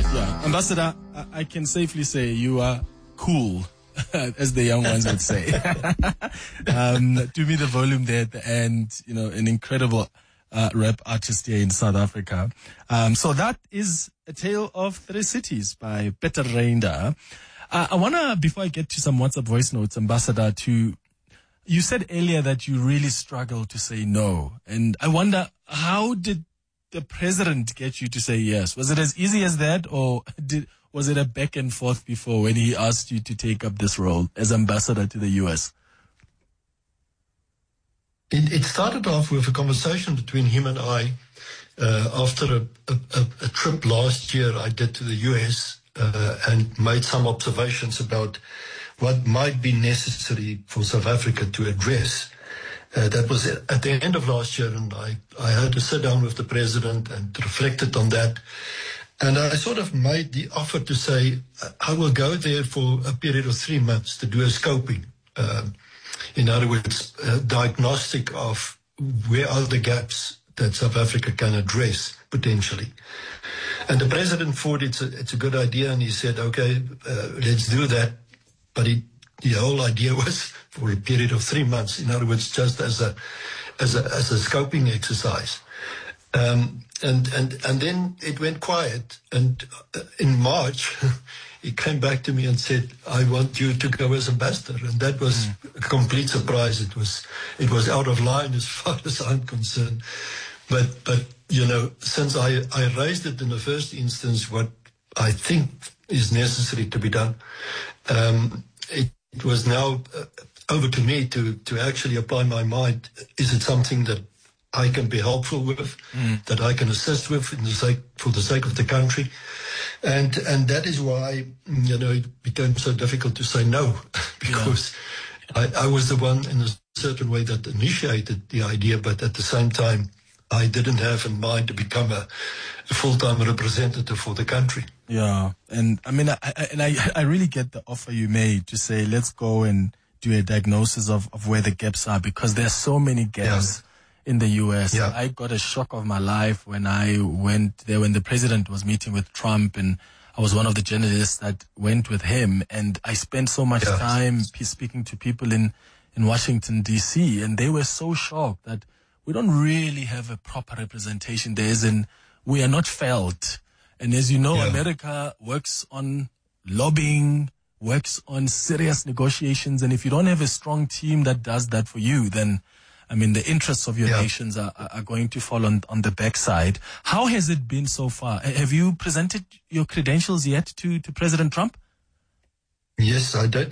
Yeah, Ambassador, I can safely say you are cool, as the young ones would say. Do me the volume there at the end, an incredible rap artist here in South Africa. So that is A Tale of Three Cities by Peter Reinder. I want to, before I get to some WhatsApp voice notes, Ambassador, you said earlier that you really struggle to say no. And I wonder, how did the president get you to say yes? Was it as easy as that, or was it a back and forth before when he asked you to take up this role as ambassador to the US? It started off with a conversation between him and I after a trip last year I did to the US and made some observations about what might be necessary for South Africa to address. That was at the end of last year, and I had to sit down with the president and reflected on that. And I sort of made the offer to say, I will go there for a period of 3 months to do a scoping. In other words, a diagnostic of where are the gaps that South Africa can address potentially. And the president thought it's a good idea, and he said, okay, let's do that. But the whole idea was for a period of 3 months. In other words, just as a scoping exercise. And then it went quiet. And in March, he came back to me and said, I want you to go as ambassador. And that was a complete surprise. It was out of line as far as I'm concerned. But since I raised it in the first instance, what I think is necessary to be done, it was now over to me to actually apply my mind. Is it something that I can be helpful with, that I can assist with for the sake of the country? And that is why, it became so difficult to say no, because I was the one in a certain way that initiated the idea, but at the same time, I didn't have in mind to become a full-time representative for the country. Yeah, and I mean, I really get the offer you made to say, let's go and do a diagnosis of where the gaps are, because there's so many gaps in the US. Yeah. I got a shock of my life when I went there, when the president was meeting with Trump, and I was one of the journalists that went with him, and I spent so much time speaking to people in Washington, D.C., and they were so shocked that we don't really have a proper representation there, and we are not felt. And as you know, America works on lobbying, works on serious negotiations. And if you don't have a strong team that does that for you, then, I mean, the interests of your nations are going to fall on the backside. How has it been so far? Have you presented your credentials yet to President Trump? Yes, I did.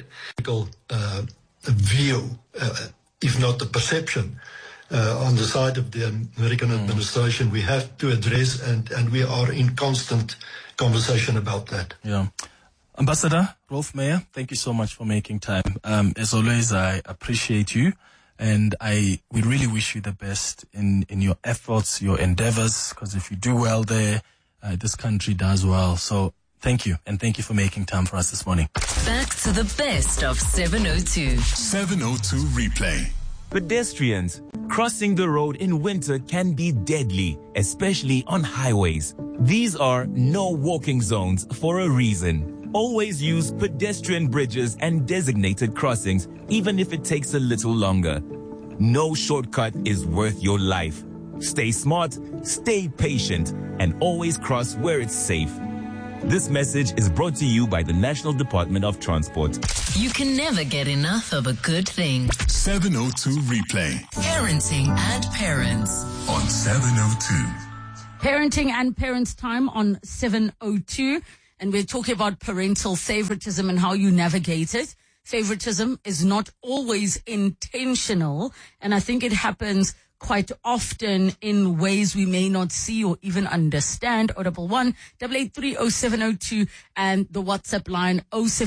View, if not the perception, on the side of the American administration, we have to address, and we are in constant conversation about that. Yeah. Ambassador Rolf Meyer, thank you so much for making time. As always, I appreciate you, and we really wish you the best in your efforts, your endeavors, because if you do well there, this country does well. So thank you, and thank you for making time for us this morning. Back to the best of 702. 702 Replay. Pedestrians crossing the road in winter can be deadly, especially on highways. These are no walking zones for a reason. Always use pedestrian bridges and designated crossings, even if it takes a little longer. No shortcut is worth your life. Stay smart, stay patient, and always cross where it's safe. This message is brought to you by the National Department of Transport. You can never get enough of a good thing. 702 Replay. Parenting and Parents On 702. Parenting and Parents time on 702. And we're talking about parental favoritism and how you navigate it. Favoritism is not always intentional. And I think it happens quite often in ways we may not see or even understand. 011-883-0702 and the WhatsApp line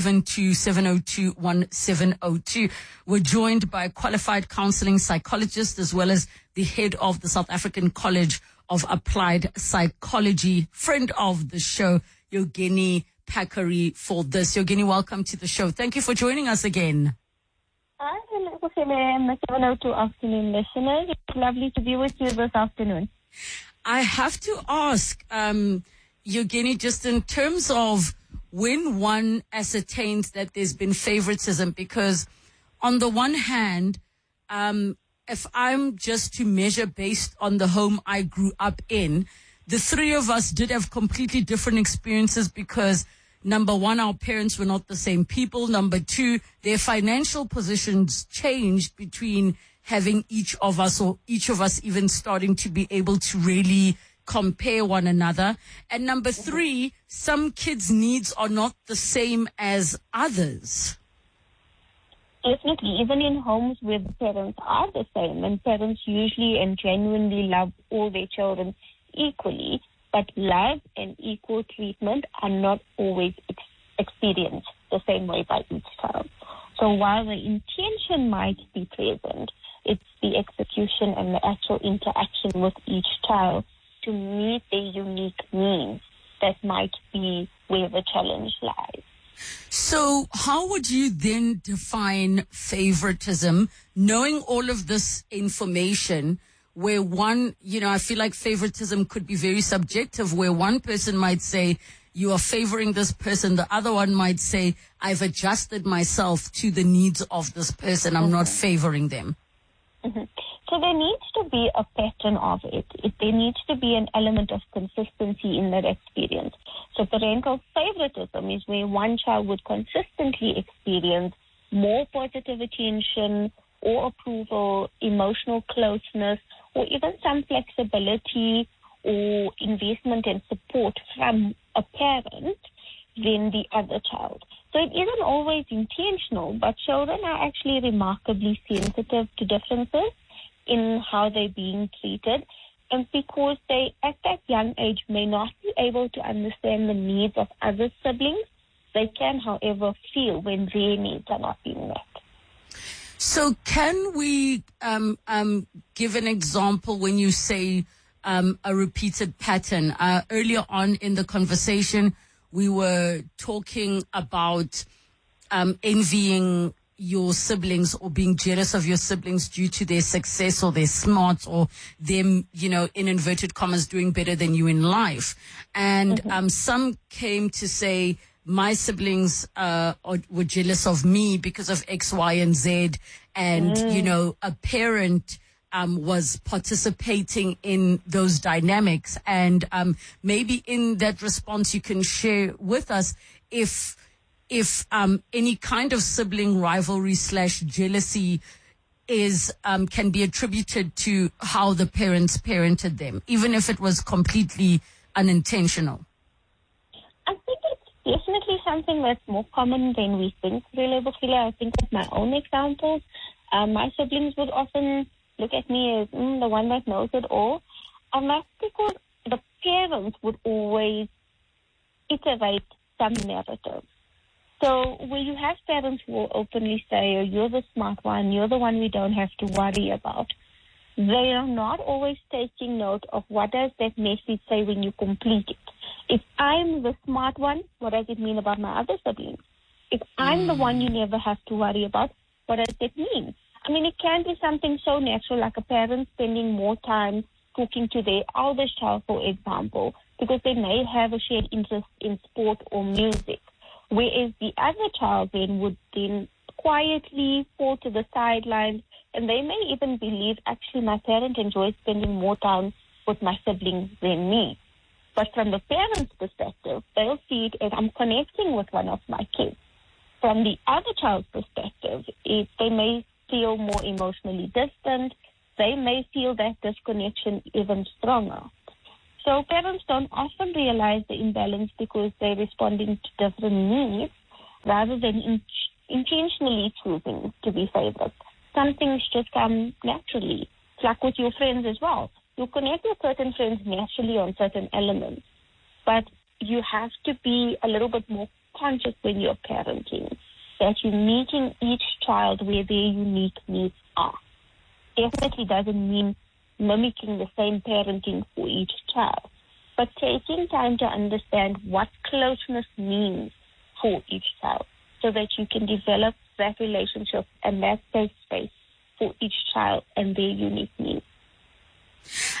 072-702-1702. We're joined by a qualified counseling psychologist as well as the head of the South African College of Applied Psychology, friend of the show, Yogeni Pakari, for this. Yogeni, welcome to the show. Thank you for joining us again. Hi, hello, the 702 afternoon listeners. It's lovely to be with you this afternoon. I have to ask, Yogeni, just in terms of when one ascertains that there's been favoritism, because on the one hand, if I'm just to measure based on the home I grew up in, the three of us did have completely different experiences because, number one, our parents were not the same people. Number two, their financial positions changed between having each of us even starting to be able to really compare one another. And number three, some kids' needs are not the same as others. Definitely, even in homes where the parents are the same, and parents usually and genuinely love all their children equally, but love and equal treatment are not always experienced the same way by each child. So while the intention might be present, it's the execution and the actual interaction with each child to meet their unique needs that might be where the challenge lies. So how would you then define favoritism, knowing all of this information, where one, I feel like favoritism could be very subjective, where one person might say, you are favoring this person. The other one might say, I've adjusted myself to the needs of this person. I'm not favoring them. Mm-hmm. So there needs to be a pattern of it. There needs to be an element of consistency in that experience. So parental favoritism is where one child would consistently experience more positive attention or approval, emotional closeness, or even some flexibility or investment and support from a parent than the other child. So it isn't always intentional, but children are actually remarkably sensitive to differences in how they're being treated. And because they, at that young age, may not be able to understand the needs of other siblings, they can, however, feel when their needs are not being met. So can we give an example when you say a repeated pattern? Earlier on in the conversation, we were talking about envying your siblings or being jealous of your siblings due to their success or their smarts or them, in inverted commas, doing better than you in life. And some came to say, my siblings were jealous of me because of X, Y, and Z. And, a parent was participating in those dynamics. And maybe in that response, you can share with us if any kind of sibling rivalry / jealousy is can be attributed to how the parents parented them, even if it was completely unintentional. I think it's definitely something that's more common than we think, really, Bukile. I think of my own examples. My siblings would often look at me as the one that knows it all. And that's because the parents would always iterate some narrative. So where you have parents who will openly say, oh, you're the smart one, you're the one we don't have to worry about, they are not always taking note of what does that message say when you complete it. If I'm the smart one, what does it mean about my other siblings? If I'm the one you never have to worry about, what does that mean? I mean, it can be something so natural, like a parent spending more time talking to their eldest child, for example, because they may have a shared interest in sport or music. Whereas the other child then would then quietly fall to the sidelines, and they may even believe, actually, my parent enjoys spending more time with my siblings than me. But from the parent's perspective, they'll see it as I'm connecting with one of my kids. From the other child's perspective, they may feel more emotionally distant. They may feel that disconnection even stronger. So parents don't often realize the imbalance because they're responding to different needs rather than intentionally choosing to be favored. Some things just come naturally. It's like with your friends as well. You connect with certain friends naturally on certain elements, but you have to be a little bit more conscious when you're parenting, that you're meeting each child where their unique needs are. Definitely doesn't mean mimicking the same parenting for each child, but taking time to understand what closeness means for each child so that you can develop that relationship and that safe space for each child and their unique needs.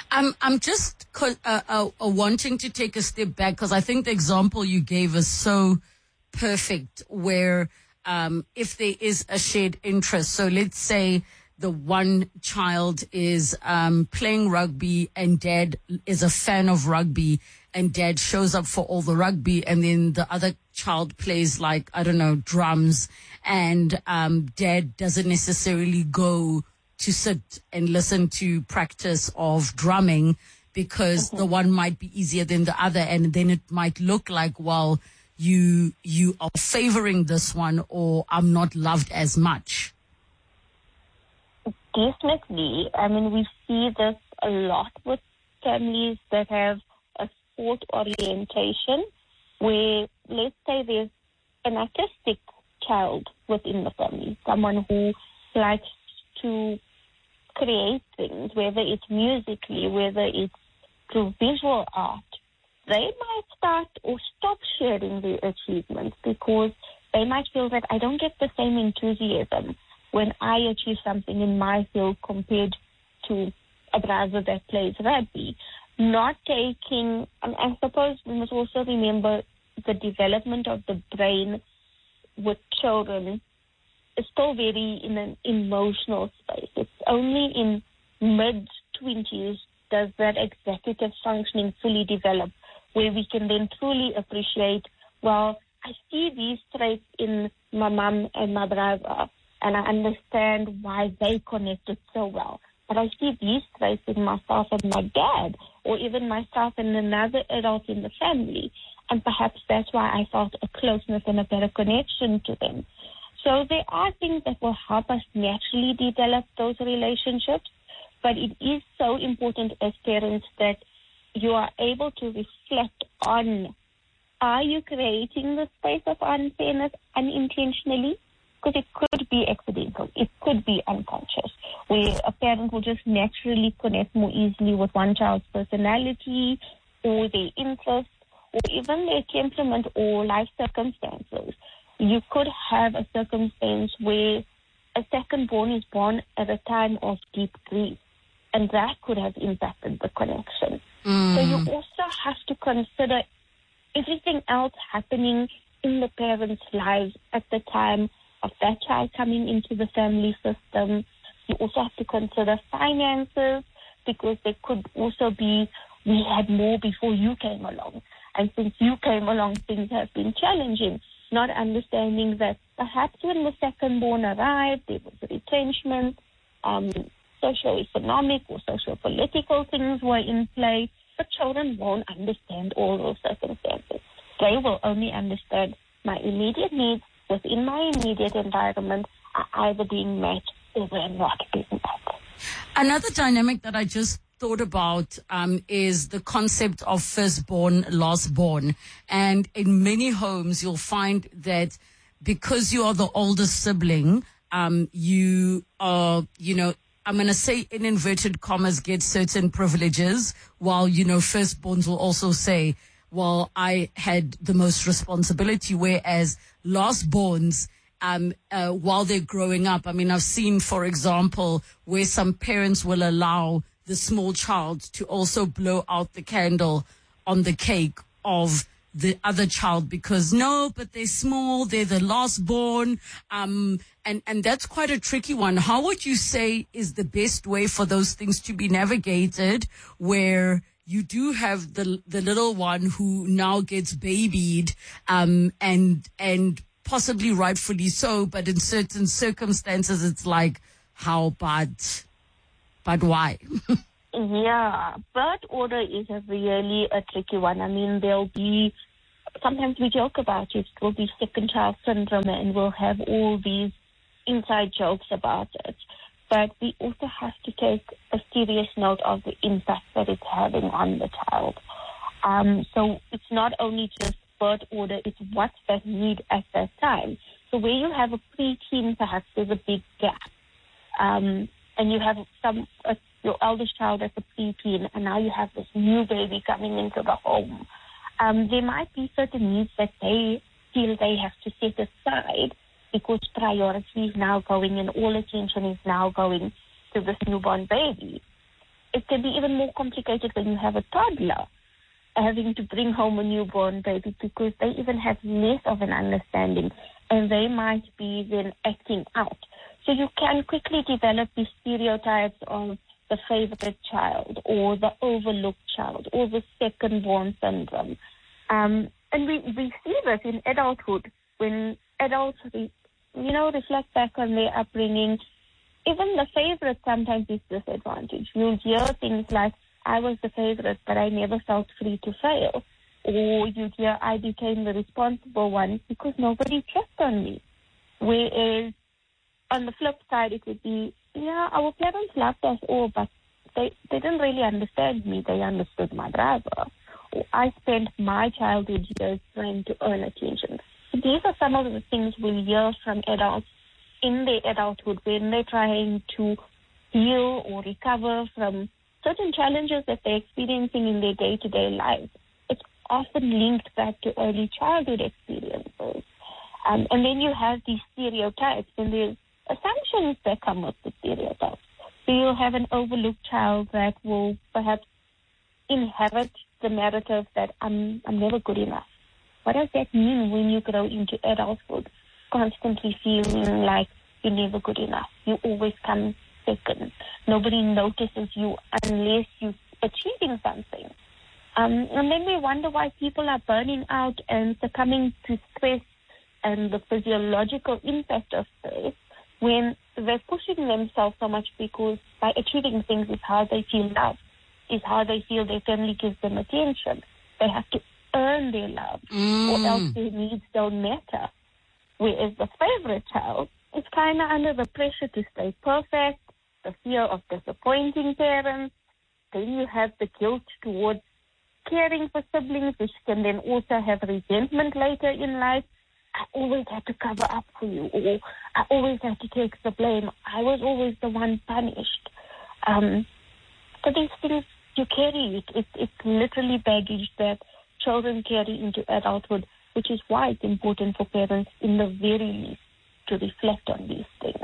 I'm just wanting to take a step back because I think the example you gave is so perfect where if there is a shared interest. So let's say the one child is playing rugby and dad is a fan of rugby and dad shows up for all the rugby, and then the other child plays like, I don't know, drums, and dad doesn't necessarily go to sit and listen to practice of drumming because the one might be easier than the other, and then it might look like, well, you are favoring this one, or I'm not loved as much. Definitely. I mean, we see this a lot with families that have a sport orientation where, let's say there's an artistic child within the family, someone who likes to create things, whether it's musically, whether it's through visual art. They might start or stop sharing their achievements because they might feel that I don't get the same enthusiasm when I achieve something in my field compared to a brother that plays rugby. Not taking, I suppose we must also remember the development of the brain with children is still very in an emotional space. It's only in mid-20s does that executive functioning fully develop, where we can then truly appreciate, well, I see these traits in my mum and my brother, and I understand why they connected so well. But I see these traits in myself and my dad, or even myself and another adult in the family, and perhaps that's why I felt a closeness and a better connection to them. So there are things that will help us naturally develop those relationships, but it is so important as parents that you are able to reflect on, are you creating the space of unfairness unintentionally? Because it could be accidental, it could be unconscious, where a parent will just naturally connect more easily with one child's personality or their interests or even their temperament or life circumstances. You could have a circumstance where a second-born is born at a time of deep grief, and that could have impacted the connection. So you also have to consider everything else happening in the parents' lives at the time of that child coming into the family system. You also have to consider finances, because there could also be, we had more before you came along. And since you came along, things have been challenging. Not understanding that perhaps when the second-born arrived, there was retrenchment, socio-economic or socio-political things were in play, but children won't understand all those circumstances. They will only understand my immediate needs within my immediate environment are either being met or they're not being met. Another dynamic that I just thought about is the concept of firstborn, lastborn. And in many homes, you'll find that because you are the oldest sibling, you are, I'm going to say in inverted commas, get certain privileges, while, firstborns will also say, well, I had the most responsibility, whereas lastborns, while they're growing up, I've seen, for example, where some parents will allow the small child to also blow out the candle on the cake of the other child because but they're small, they're the last born. And that's quite a tricky one. How would you say is the best way for those things to be navigated, where you do have the little one who now gets babied, and possibly rightfully so, but in certain circumstances it's like, how bad? But why? Yeah, birth order is really a tricky one. There'll be, sometimes we joke about it, it will be second child syndrome, and we'll have all these inside jokes about it. But we also have to take a serious note of the impact that it's having on the child. So it's not only just birth order, it's what's that need at that time. So where you have a preteen, perhaps there's a big gap. And you have your eldest child as a preteen, and now you have this new baby coming into the home. There might be certain needs that they feel they have to set aside because priority is now going and all attention is now going to this newborn baby. it can be even more complicated when you have a toddler having to bring home a newborn baby, because they even have less of an understanding and they might be then acting out. So you can quickly develop these stereotypes of the favorite child or the overlooked child or the second-born syndrome. And we see this in adulthood when adults, reflect back on their upbringing. Even the favorite sometimes is disadvantaged. You'll hear things like, I was the favorite, but I never felt free to fail. Or you'd hear, I became the responsible one because nobody checked on me. Whereas on the flip side, it would be, our parents loved us all, but they didn't really understand me. They understood my brother. Or I spent my childhood years trying to earn attention. So these are some of the things we hear from adults in their adulthood when they're trying to heal or recover from certain challenges that they're experiencing in their day-to-day lives. It's often linked back to early childhood experiences. And then you have these stereotypes, and there's assumptions that come with the stereotypes. So you'll have an overlooked child that will perhaps inherit the narrative that I'm never good enough. What does that mean when you grow into adulthood, constantly feeling like you're never good enough? You always come second. Nobody notices you unless you're achieving something. And then we wonder why people are burning out and succumbing to stress and the physiological impact of stress when they're pushing themselves so much, because by achieving things is how they feel loved, is how they feel their family gives them attention. They have to earn their love, or else their needs don't matter. Whereas the favorite child is kind of under the pressure to stay perfect, the fear of disappointing parents. Then you have the guilt towards caring for siblings, which can then also have resentment later in life. I always had to cover up for you, or I always had to take the blame. I was always the one punished. So these things you carry, it's literally baggage that children carry into adulthood, which is why it's important for parents, in the very least, to reflect on these things.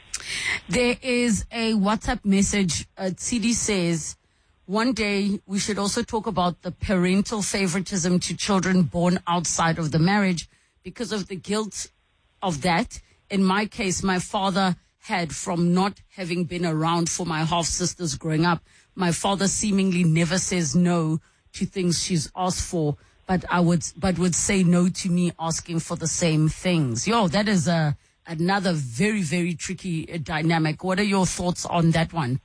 There is a WhatsApp message. CD says, one day we should also talk about the parental favoritism to children born outside of the marriage, because of the guilt of that. In my case, my father had, from not having been around for my half-sisters growing up. My father seemingly never says no to things she's asked for, but would say no to me asking for the same things. That is another very, very tricky dynamic. What are your thoughts on that one?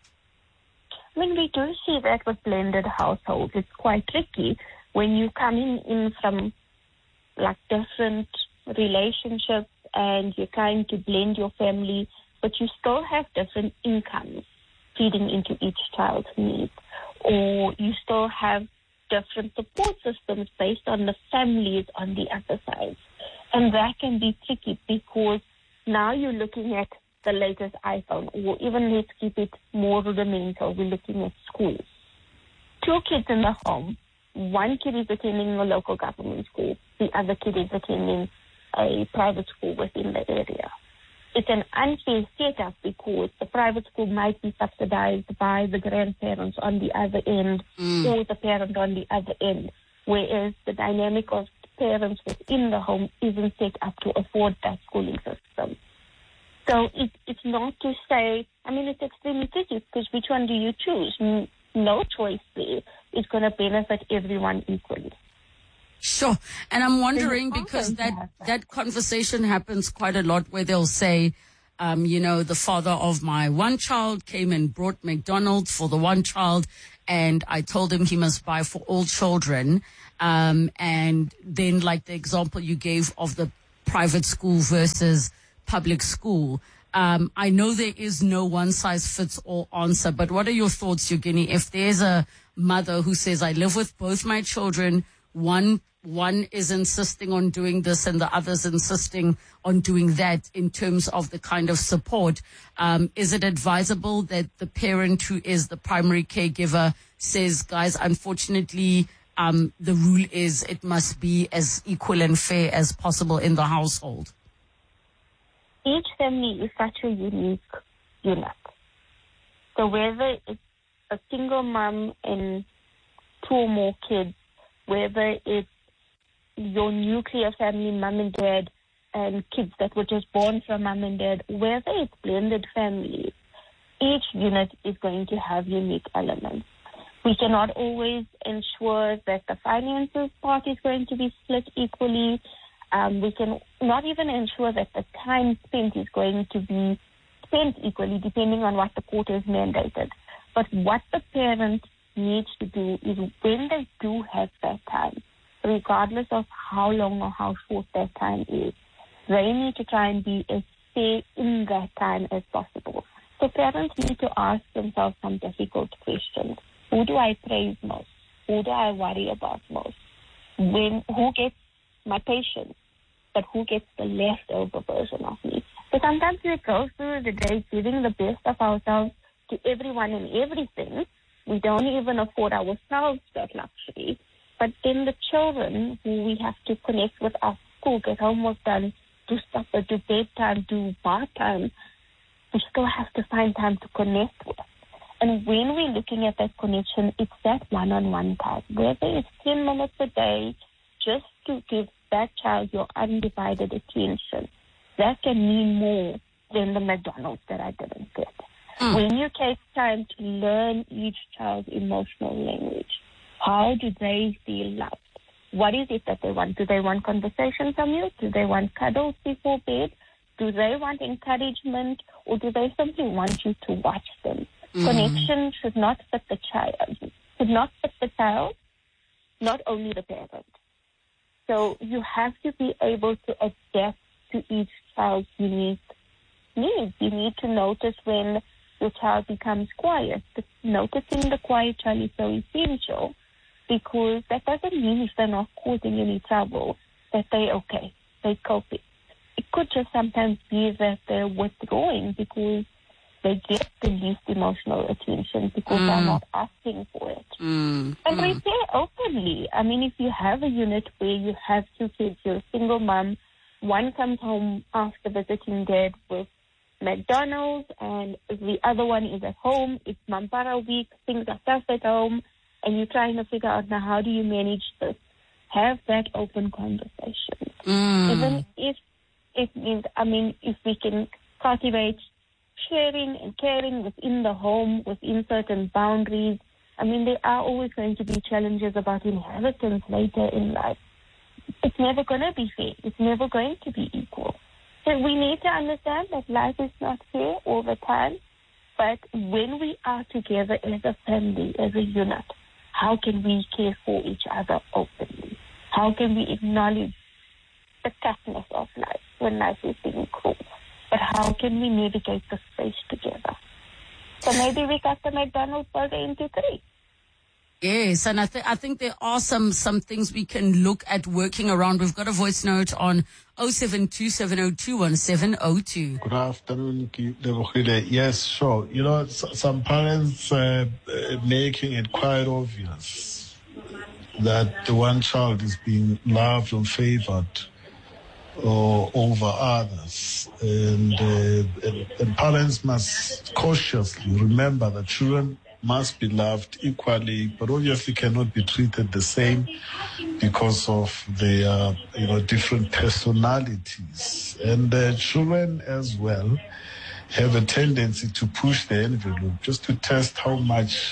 I mean, we do see that with blended households. It's quite tricky when you come in from different relationships and you're trying to blend your family, but you still have different incomes feeding into each child's needs, or you still have different support systems based on the families on the other side. And that can be tricky, because now you're looking at the latest iPhone, or even, let's keep it more rudimental, we're looking at schools. 2 kids in the home. One kid is attending a local government school. The other kid is attending a private school within the area. It's an unfair setup, because the private school might be subsidized by the grandparents on the other end, or the parent on the other end, whereas the dynamic of parents within the home isn't set up to afford that schooling system. So it's not to say, it's extremely tricky, because which one do you choose? No choice there is going to benefit everyone equally. Sure. And I'm wondering, because that conversation happens quite a lot, where they'll say, the father of my one child came and brought McDonald's for the one child, and I told him he must buy for all children. And then, like the example you gave of the private school versus public school, I know there is no one-size-fits-all answer, but what are your thoughts, Eugenie? If there's a mother who says, I live with both my children, one is insisting on doing this and the other's insisting on doing that in terms of the kind of support, is it advisable that the parent who is the primary caregiver says, guys, unfortunately, the rule is it must be as equal and fair as possible in the household? Each family is such a unique unit. So whether it's a single mom and 2 or more kids, whether it's your nuclear family, mom and dad, and kids that were just born from mom and dad, whether it's blended families, each unit is going to have unique elements. We cannot always ensure that the finances part is going to be split equally. We can not even ensure that the time spent is going to be spent equally, depending on what the court has mandated. But what the parent needs to do is, when they do have that time, regardless of how long or how short that time is, they need to try and be as fair in that time as possible. So parents need to ask themselves some difficult questions. Who do I praise most? Who do I worry about most? Who gets my patience, but who gets the leftover version of me? So sometimes we go through the day giving the best of ourselves to everyone and everything. We don't even afford ourselves that luxury. But then the children who we have to connect with after school, get homework done, do supper, do bedtime, do bath time, we still have to find time to connect with. And when we're looking at that connection, it's that one-on-one time. Whether it's 10 minutes a day, just to give that child your undivided attention, that can mean more than the McDonald's that I didn't get. When you take time to learn each child's emotional language, how do they feel loved? What is it that they want? Do they want conversation from you? Do they want cuddles before bed? Do they want encouragement? Or do they simply want you to watch them? Connection should not fit the child, not only the parent. So you have to be able to adapt to each child's unique needs. You need to notice when your child becomes quiet. Noticing the quiet child is so essential, because that doesn't mean if they're not causing any trouble that they're okay, they're coping. It could just sometimes be that they're withdrawing because they get the least emotional attention because they're not asking for it. And repair openly. I mean, if you have a unit where you have 2 kids, you're a single mom, one comes home after visiting dad with McDonald's and the other one is at home, it's Mampara week, things are tough at home, and you're trying to figure out now how do you manage this. Have that open conversation. Even if it means, if we can cultivate sharing and caring within the home, within certain boundaries. There are always going to be challenges about inheritance later in life. It's never going to be fair. It's never going to be equal. So we need to understand that life is not fair all the time. But when we are together as a family, as a unit, how can we care for each other openly? How can we acknowledge the toughness of life when life is being cruel? But how can we navigate the space together? So maybe we got the McDonald's burger into 3. Yes, and I think there are some things we can look at working around. We've got a voice note on 0727021702. Good afternoon, Lebohile. Yes, sure. Some parents making it quite obvious that the one child is being loved or favored over others, and parents must cautiously remember that children must be loved equally, but obviously cannot be treated the same because of their different personalities. And children as well have a tendency to push the envelope just to test how much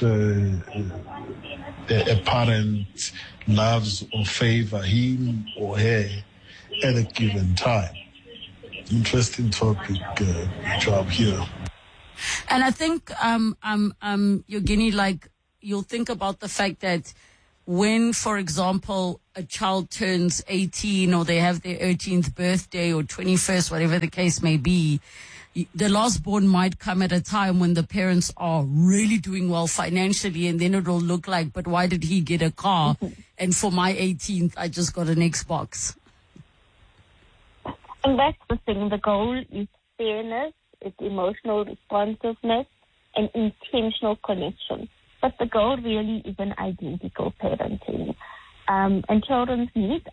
a parent loves or favor him or her at a given time. Interesting topic, job here. And I think, Yogini, you'll think about the fact that when, for example, a child turns 18 or they have their 18th birthday or 21st, whatever the case may be, the last born might come at a time when the parents are really doing well financially, and then it'll look like, but why did he get a car? And for my 18th, I just got an Xbox. And that's the thing. The goal is fairness, it's emotional responsiveness, and intentional connection. But the goal really is an identical parenting. And children's needs